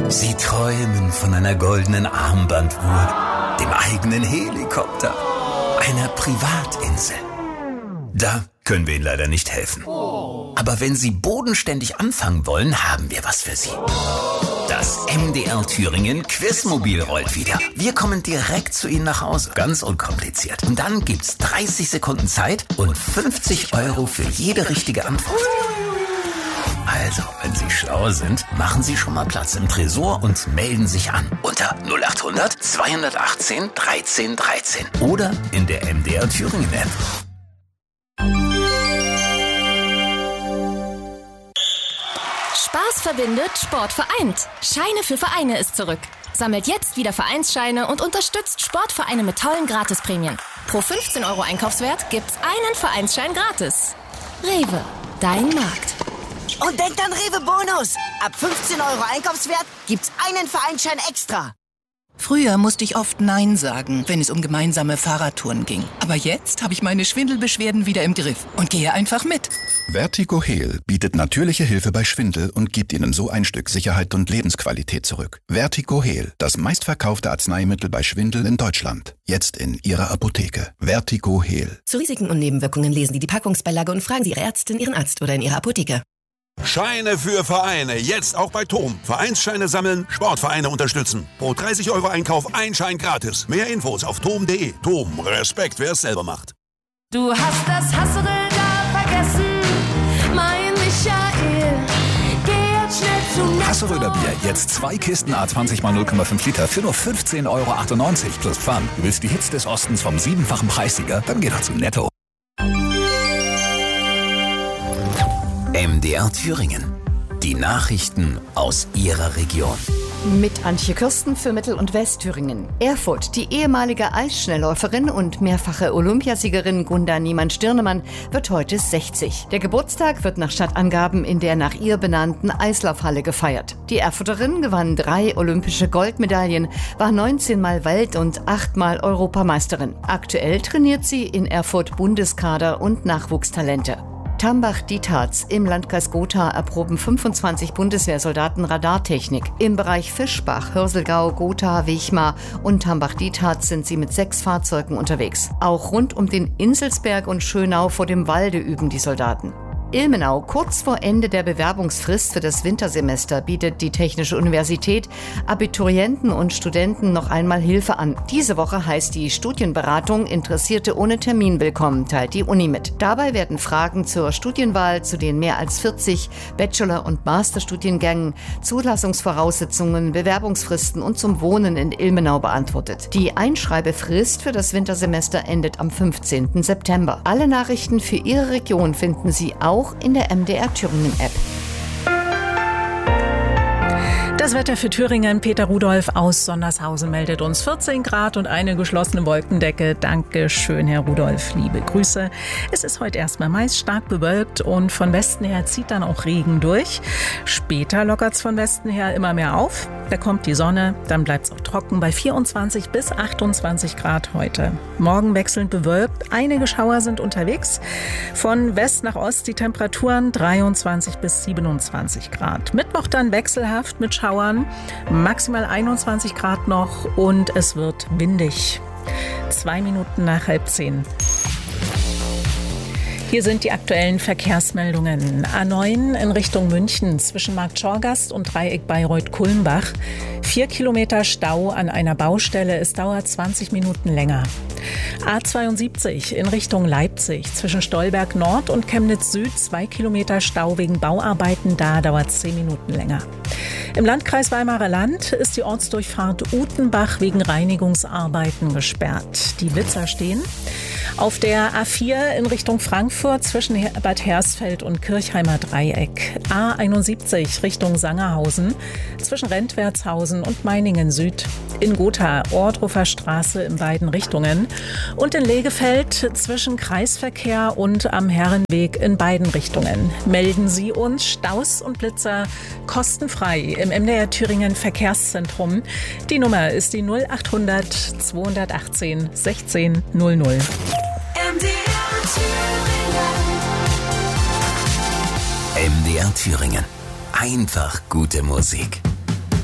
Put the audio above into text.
Sie träumen von einer goldenen Armbanduhr, dem eigenen Helikopter, einer Privatinsel. Da können wir Ihnen leider nicht helfen. Aber wenn Sie bodenständig anfangen wollen, haben wir was für Sie. Das MDR Thüringen Quizmobil rollt wieder. Wir kommen direkt zu Ihnen nach Hause. Ganz unkompliziert. Und dann gibt's 30 Sekunden Zeit und 50 € für jede richtige Antwort. Also, wenn Sie schlau sind, machen Sie schon mal Platz im Tresor und melden sich an. Unter 0800 218 1313 oder in der MDR Thüringen App. Spaß verbindet, Sport vereint. Scheine für Vereine ist zurück. Sammelt jetzt wieder Vereinsscheine und unterstützt Sportvereine mit tollen Gratisprämien. Pro 15 € Einkaufswert gibt's einen Vereinsschein gratis. Rewe, dein Markt. Und denkt an Rewe Bonus. Ab 15 € Einkaufswert gibt's einen Vereinsschein extra. Früher musste ich oft Nein sagen, wenn es um gemeinsame Fahrradtouren ging. Aber jetzt habe ich meine Schwindelbeschwerden wieder im Griff und gehe einfach mit. Vertigo Heal bietet natürliche Hilfe bei Schwindel und gibt Ihnen so ein Stück Sicherheit und Lebensqualität zurück. Vertigo Heal, das meistverkaufte Arzneimittel bei Schwindel in Deutschland. Jetzt in Ihrer Apotheke. Vertigo Heal. Zu Risiken und Nebenwirkungen lesen Sie die Packungsbeilage und fragen Sie Ihre Ärztin, Ihren Arzt oder in Ihrer Apotheke. Scheine für Vereine, jetzt auch bei TOM. Vereinsscheine sammeln, Sportvereine unterstützen. Pro 30 € Einkauf ein Schein gratis. Mehr Infos auf tom.de. TOM, Respekt, wer es selber macht. Du hast das Hasseröder vergessen, mein Michael. Geh jetzt schnell zu Netto. Hasseröder Bier, jetzt 2 Kisten A20 x 0,5 Liter für nur 15,98 € plus Pfand. Du willst die Hits des Ostens vom 7-fachen Preissieger? Dann geh doch zu Netto. MDR Thüringen. Die Nachrichten aus Ihrer Region. Mit Antje Kürsten für Mittel- und Westthüringen. Erfurt, die ehemalige Eisschnellläuferin und mehrfache Olympiasiegerin Gunda Niemann-Stirnemann wird heute 60. Der Geburtstag wird nach Stadtangaben in der nach ihr benannten Eislaufhalle gefeiert. Die Erfurterin gewann 3 olympische Goldmedaillen, war 19-mal Welt- und 8-mal Europameisterin. Aktuell trainiert sie in Erfurt Bundeskader und Nachwuchstalente. Tambach-Dietharz. Im Landkreis Gotha erproben 25 Bundeswehrsoldaten Radartechnik. Im Bereich Fischbach, Hörselgau, Gotha, Wichmar und Tambach-Dietharz sind sie mit 6 Fahrzeugen unterwegs. Auch rund um den Inselsberg und Schönau vor dem Walde üben die Soldaten. Ilmenau. Kurz vor Ende der Bewerbungsfrist für das Wintersemester bietet die Technische Universität Abiturienten und Studenten noch einmal Hilfe an. Diese Woche heißt die Studienberatung Interessierte ohne Termin willkommen, teilt die Uni mit. Dabei werden Fragen zur Studienwahl, zu den mehr als 40 Bachelor- und Masterstudiengängen, Zulassungsvoraussetzungen, Bewerbungsfristen und zum Wohnen in Ilmenau beantwortet. Die Einschreibefrist für das Wintersemester endet am 15. September. Alle Nachrichten für Ihre Region finden Sie auch in der MDR Thüringen App. Das Wetter für Thüringen. Peter Rudolph aus Sondershausen meldet uns 14 Grad und eine geschlossene Wolkendecke. Danke schön, Herr Rudolph. Liebe Grüße. Es ist heute erstmal meist stark bewölkt und von Westen her zieht dann auch Regen durch. Später lockert es von Westen her immer mehr auf. Da kommt die Sonne, dann bleibt es auch trocken bei 24 bis 28 Grad heute. Morgen wechselnd bewölkt, einige Schauer sind unterwegs. Von West nach Ost die Temperaturen 23 bis 27 Grad. Mittwoch dann wechselhaft mit Schauern, maximal 21 Grad noch und es wird windig. 2 Minuten nach 9:30. Hier sind die aktuellen Verkehrsmeldungen. A9 in Richtung München zwischen Markt Schorgast und Dreieck Bayreuth-Kulmbach. 4 Kilometer Stau an einer Baustelle. Es dauert 20 Minuten länger. A72 in Richtung Leipzig zwischen Stolberg Nord und Chemnitz Süd. 2 Kilometer Stau wegen Bauarbeiten. Da dauert es 10 Minuten länger. Im Landkreis Weimarer Land ist die Ortsdurchfahrt Utenbach wegen Reinigungsarbeiten gesperrt. Die Blitzer stehen. Auf der A4 in Richtung Frankfurt zwischen Bad Hersfeld und Kirchheimer Dreieck. A71 Richtung Sangerhausen zwischen Rentwertshausen und Meiningen Süd. In Gotha Ohrdruffer Straße in beiden Richtungen. Und in Legefeld zwischen Kreisverkehr und am Herrenweg in beiden Richtungen. Melden Sie uns Staus und Blitzer kostenfrei im MDR Thüringen Verkehrszentrum. Die Nummer ist die 0800 218 16 00. MDR Thüringen. Einfach gute Musik.